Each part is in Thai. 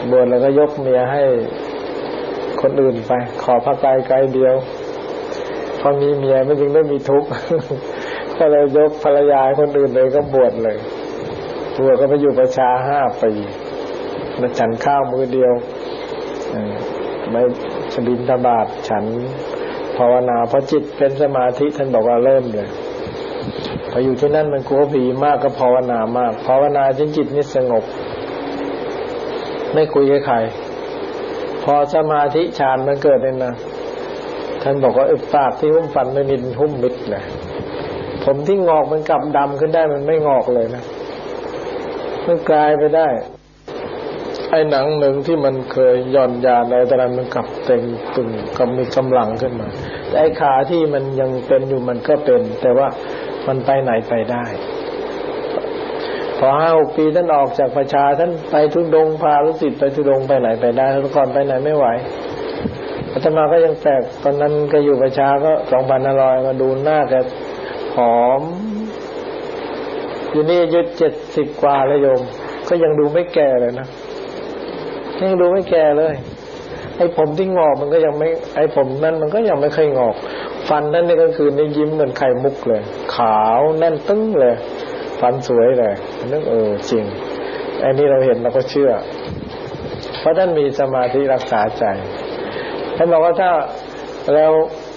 บวชแล้วก็ยกเมียให้คนอื่นไปขอพระกายไกลเดียวพอมีเมียไม่จึงไม่มีทุกข์ ก็เลยยกภรรยาคนอื่นเลยก็บวชเลยบวชก็ไปอยู่ประชา5 ปีมาฉันข้าวมื้อเดียวไม่ฉันบิณฑบาตฉันภาวนาพอจิตเป็นสมาธิท่านบอกว่าเริ่มเลยพออยู่ที่นั่นมันกลัวผีมากก็ภาวนามากภาวนาจนจิตนี่สงบไม่คุยกับใครพอสมาธิฌานมันเกิดเนี่ยนะท่านบอกว่าปากที่หุ้มฟันไม่มีหุ้มมิดเลยผมที่งอกมันกลับดำขึ้นได้มันไม่งอกเลยนะมันกลายไปได้ไอ้หนังหนึ่งที่มันเคยหย่อนยานอะไรแต่นั้นมันกลับเต็มตึงกับมีกำลังขึ้นมาแต่ไอ้ขาที่มันยังเป็นอยู่มันก็เป็นแต่ว่ามันไปไหนไปได้พอ5-6 ปีท่านออกจากประชาท่านไปทุดงพาลูกศิษย์ไปทุดงไปไหนไปได้แต่ก่อนไปไหนไม่ไหวอาตมาก็ยังแปลกตอนนั้นก็อยู่ประชาก็ 2,500 มาดูหน้าแกผอมอยู่นี่อายุ70 กว่าแล้วโยมก็ยังดูไม่แก่เลยนะยังดูไม่แก่เลยไอ้ผมที่งอกมันก็ยังไม่ไอ้ผมนั่นมันก็ยังไม่เคยงอกฟันนั่นนี่ก็คือนี่ยิ้มเหมือนไข่มุกเลยขาวแน่นตึ้งเลยฟันสวยเลยนึกจริงไอ้นี่เราเห็นเราก็เชื่อเพราะท่านมีสมาธิรักษาใจท่านบอกว่าถ้าแล้ว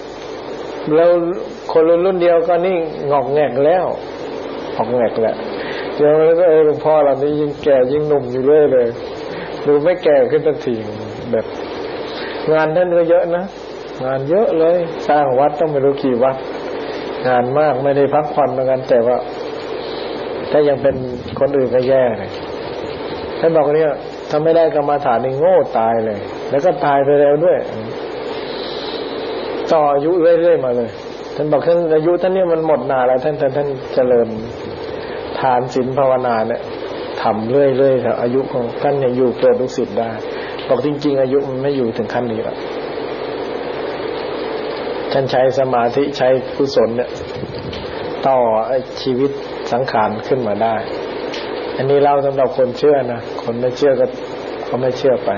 คนรุ่นเดียวก็นี่งอกแงกแล้วออกแงกแล้วเดี๋ยวแล้วก็หลวงพ่อเรานี่ยิ่งแก่ยิ่งหนุ่มอยู่เรื่อยเลยดูไม่แก่ขึ้นทันทีแบบงานท่านก็เยอะนะงานเยอะเลยสร้างวัดต้องไม่รู้กี่วัดงานมากไม่ได้พักผ่อนเหมือนกันแต่ว่าถ้ายังเป็นคนอื่นก็แย่เลยท่านบอกเนี่ยถ้าไม่ได้กรรมฐานนี่โง่ตายเลยแล้วก็ตายไปแล้วด้วยต่ออายุเรื่อยๆมาเลยท่านบอกท่านอายุท่านเนี่ยมันหมดนานแล้วท่านเจริญทานศีลภาวนาเนี่ยทำเรื่อยๆครับอายุของท่านยังอยู่เกิดลูกศิษย์ได้บอกจริงๆอายุมันไม่อยู่ถึงขั้นนี้หรอกท่านใช้สมาธิใช้กุศลเนี่ยต่อชีวิตสังขารขึ้นมาได้อันนี้เล่าสำหรับคนเชื่อนะคนไม่เชื่อก็เขาไม่เชื่อไป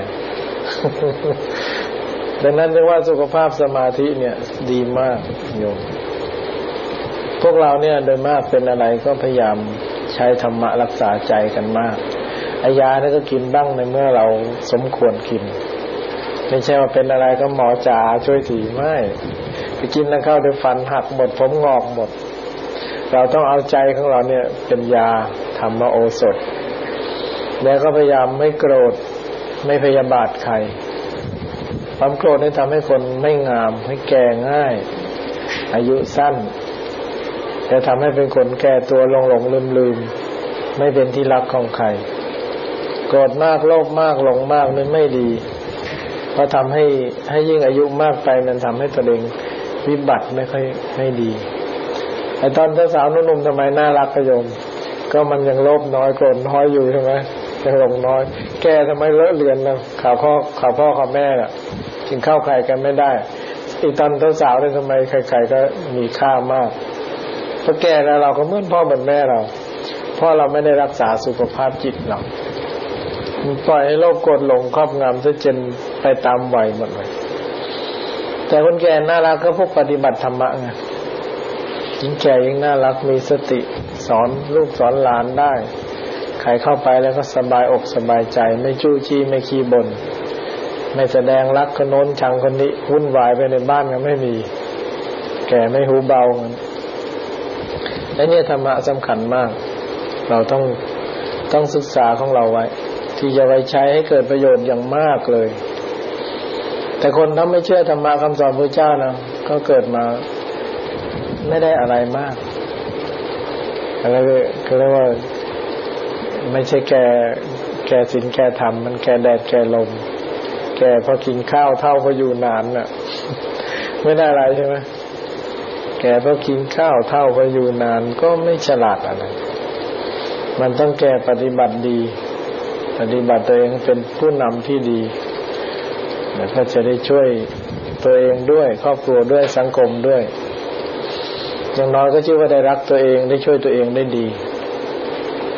ดังนั้นเรียกว่าสุขภาพสมาธิเนี่ยดีมากโยมพวกเราเนี่ยโดยมากเป็นอะไรก็พยายามใช้ธรรมะรักษาใจกันมากยาเนี่ยก็กินบ้างในเมื่อเราสมควรกินไม่ใช่ว่าเป็นอะไรก็หมอจ๋าช่วยทีไม่ไปกินแล้วเข้าเดี๋ยวฟันหักหมดผมงอกหมดเราต้องเอาใจของเราเนี่ยเป็นยาธรรมโอสถแล้วก็พยายามไม่โกรธไม่พยาบาทใครความโกรธนี่ทำให้คนไม่งามให้แก่ง่ายอายุสั้นจะทำให้เป็นคนแก่ตัวหลงลืมไม่เป็นที่รักของใครโกรธมากโลภมากหลงมากนี่ไม่ดีเพราะทำให้ยิ่งอายุมากไปมันทำให้ตัวเองวิบัติไม่ดีไอ้ตอนสาวๆหนุ่มๆทำไมน่ารักกระโยมก็มันยังโลภน้อยโกรธน้อยอยู่ใช่ไหมยังหลงน้อยแกทำไมเลอะเลือนแล้วข่าวพ่อข่าวแม่น่ะกินข้าวไข่กันไม่ได้อีตอนสาวๆเนี่ยทำไมใครๆก็มีค่ามากเพราะแก่แล้วเราก็เหมือนพ่อเหมือนแม่เราเพราะเราไม่ได้รักษาสุขภาพจิตเราปล่อยให้โลภโกรธหลงครอบงำซะจนไปตามวัยหมดเลยแต่คนแก่น่ารักก็พวกปฏิบัติธรรมะไงยิ่งแก่ยิ่งน่ารักมีสติสอนลูกสอนหลานได้ใครเข้าไปแล้วก็สบายอกสบายใจไม่จู้จี้ไม่ขี้บ่นไม่แสดงรักคนโน้นชังคนนี้วุ่นวายไปในบ้านก็ไม่มีแก่ไม่หูเบาไอ้เนี่ยธรรมะสำคัญมากเราต้องศึกษาของเราไว้ที่จะไว้ใช้ให้เกิดประโยชน์อย่างมากเลยแต่คนถ้าไม่เชื่อธรรมะคำสอนพระเจ้านะก็เกิดมาไม่ได้อะไรมากอะไรก็เรียกว่าไม่ใช่แก่ศีลแก่ธรรมมันแก่แดดแก่ลมแก่พอกินข้าวเท่าพออยู่นานน่ะไม่ได้อะไรใช่ไหมแก่พอกินข้าวเท่าพออยู่นานก็ไม่ฉลาดอะไรมันต้องแก่ปฏิบัติดีปฏิบัติตัวเองเป็นผู้นำที่ดีแล้วก็จะได้ช่วยตัวเองด้วยครอบครัวด้วยสังคมด้วยอย่างน้อยก็ชื่อว่าได้รักตัวเองได้ช่วยตัวเองได้ดี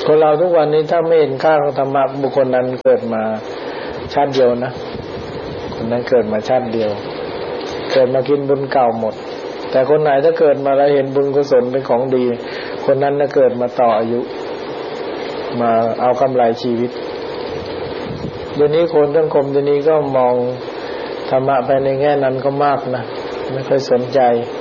คนเราทุกวันนี้ถ้าไม่เห็นค่าของธรรมะบุคคลนั้นเกิดมาชาติเดียวนะคนนั้นเกิดมาชาติเดียวเกิดมากินบุญเก่าหมดแต่คนไหนถ้าเกิดมาแล้วเห็นบุญกุศลเป็นของดีคนนั้นน่ะเกิดมาต่ออายุมาเอากำไรชีวิตเดี๋ยวนี้คนสังคมเดี๋ยวนี้ก็มองธรรมะไปในแง่นั้นก็มากนะไม่ค่อยสนใจ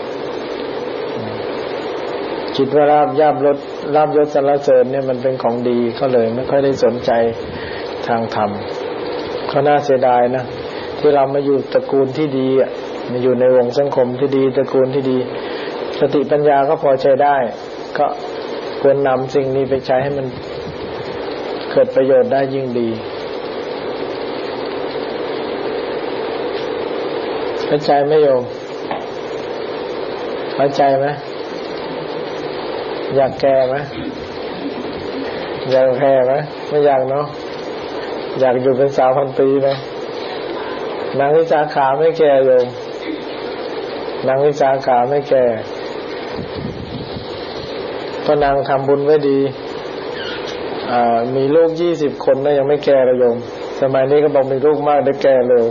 คิดว่าลาบยศสรรเสริญเนี่ยมันเป็นของดีก็เลยไม่ค่อยได้สนใจทางธรรมก็น่าเสียดายนะที่เรามาอยู่ตระกูลที่ดีมาอยู่ในวงสังคมที่ดีตระกูลที่ดีสติปัญญาก็พอใช้ได้ก็ควรนำสิ่งนี้ไปใช้ให้มันเกิดประโยชน์ได้ยิ่งดีเข้าใจไหมโยมเข้าใจไหมอยากแก่ไหมอยากแก่ไหมไม่อยากเนาะอยากอยู่เป็นสาวพันปีไหมนางวิสาขาไม่แก่โยมนางวิสาขาไม่แก่เพราะนางทำบุญไว้ดีมีลูก20 คนนะยังไม่แก่เลยโยมสมัยนี้ก็บอกมีลูกมากได้แก่เร็ว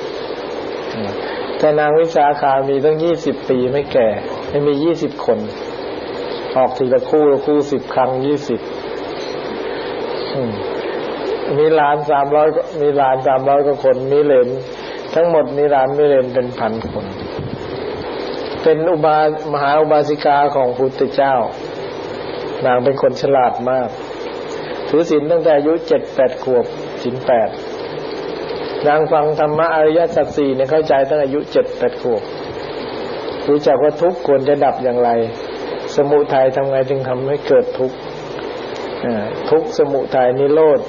แต่นางวิสาขามีตั้ง20 ปีไม่แก่ไม่มี20 คนออกทีละคู่10 ครั้ง20มีหลาน300มีหลาน300กว่าคนมีเหลนทั้งหมดมีหลานมีเหลนเป็นพันคนเป็นมหาอุบาสิกาของพุทธเจ้านางเป็นคนฉลาดมากถือศีลตั้งแต่อายุ 7-8 ขวบศีล 8นางฟังธรรมะอริยสัจ 4เนี่ยเข้าใจตั้งอายุ 7-8 ขวบรู้จักว่าทุกข์ควรจะดับอย่างไรสมุทัยทำไงจึงทำให้เกิดทุกข์ทุกข์สมุทัยนิโรธ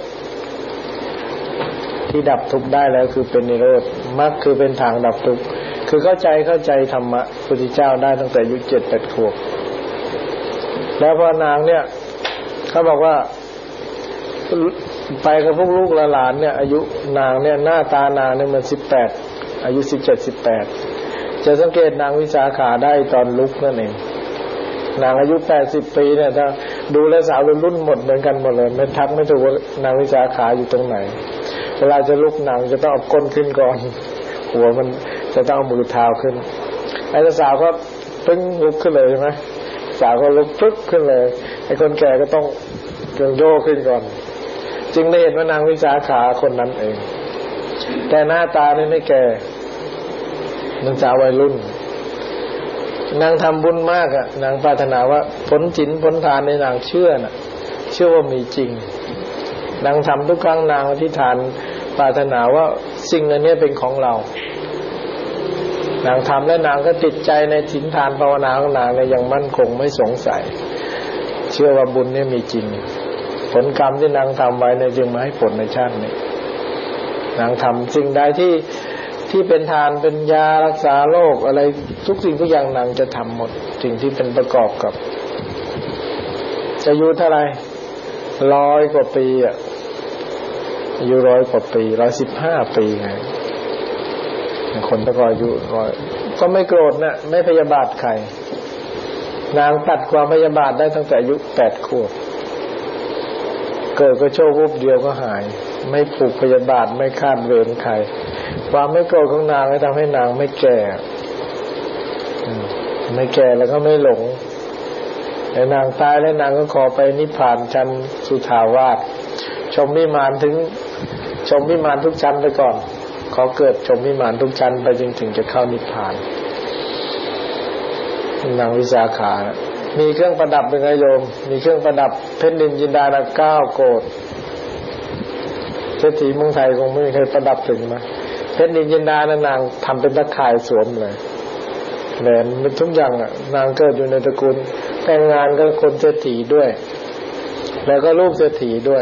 ที่ดับทุกข์ได้แล้วคือเป็นนิโรธมรรคคือเป็นทางดับทุกข์คือเข้าใจธรรมะพุทธเจ้าได้ตั้งแต่อายุ 7-8 ขวบแล้วพอนางเนี่ยเขาบอกว่าไปกับพวกลูกหลานเนี่ยอายุนางเนี่ยหน้าตานางเนี่ยมัน18อายุ17-18จะสังเกตนางวิสาขาได้ตอนลุกนั่นเองนางอายุ80 ปีเนี่ยถ้าดูแลสาวรุ่นหมดเหมือนกันหมดเลยไม่ทักไม่ถูกว่านางวิสาขาอยู่ตรงไหนเวลาจะลุกนางจะต้องเอาก้นขึ้นก่อนหัวมันจะต้องเอามือเท้าขึ้นไอ้สาวก็ตึ้งลุกขึ้นเลยใช่ไหมสาวก็ลุกปึ๊กขึ้นเลยไอ้คนแก่ก็ต้องโยกขึ้นก่อนจึงได้เห็นว่านางวิสาขาคนนั้นเองแต่หน้าตานี่ไม่แก่นางสาววัยรุ่นนางทำบุญมากนางปรารถนาว่าผลศีลผลทานในนางเชื่อว่ามีจริงนางทำทุกครั้งนางอธิษฐานปรารถนาว่าสิ่งอันนี้เป็นของเรานางทำและนางก็ติดใจในศีลทานภาวนาของนางอย่างมั่นคงไม่สงสัยเชื่อว่าบุญนี่มีจริงผลกรรมที่นางทำไว้เนี่ยจึงมาให้ผลในชาตินี้นางทำสิ่งใดที่เป็นทานเป็นยารักษาโรคอะไรทุกสิ่งทุกอย่างนางจะทำหมดสิ่งที่เป็นประกอบกับจะอายุเท่าไหร่100 กว่าปีอายุ100 กว่าปี115 ปีไงคนตะกอายุ100ก็ไม่โกรธนะไม่พยาบาทใครนางตัดความพยาบาทได้ตั้งแต่อายุ8 ขวบเกิดก็โชควูบเดียวก็หายไม่ผูกพยาบาทไม่คาดเวรใครความไม่โกรธของนางทำให้นางไม่แก่แล้วก็ไม่หลงแต่นางตายแล้วนางก็ขอไปนิพพานชั้นสุทาวาสชมวิมานทุกชั้นไปก่อนขอเกิดชมวิมานทุกชั้นไปจึงถึงจะเข้านิพพานนางวิสาขามีเครื่องประดับเป็นไงโยมมีเครื่องประดับเพชรนินจินดาละ9 โกฏเศรษฐีเมืองไทยคงไม่เคยประดับถึงนะเพชรนินจินดานะนางทำเป็นตะข่ายสวมเลยแหวนเป็นทุกอย่างนางเกิดอยู่ในตระกูลแต่งงานกับคนเศรษฐีด้วยแล้วก็ลูกเศรษฐีด้วย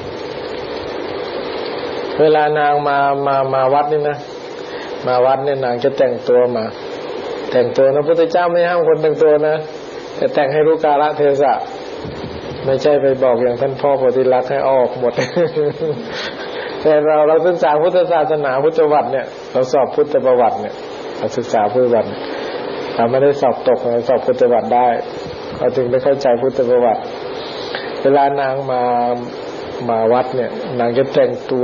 เวลานางมาวัดนี่นะมาวัดเนี่ยนางจะแต่งตัวนะพระพุทธเจ้าไม่ห้ามคนแต่งตัวนะแต่แต่งให้รู้กาลเทศะไม่ใช่ไปบอกอย่างท่านพ่อโพธิลักษณ์ให้ออกหมด แต่เราศึกษาพุทธศาสนาพุทธประวัติเนี่ยเราสอบพุทธประวัติเนี่ยเราศึกษาพุทธประวัติเราไม่ได้สอบตกเราสอบพุทธประวัติได้เราจึงได้เข้าใจพุทธประวัติเวลานางมาวัดเนี่ยนางจะแต่งตัว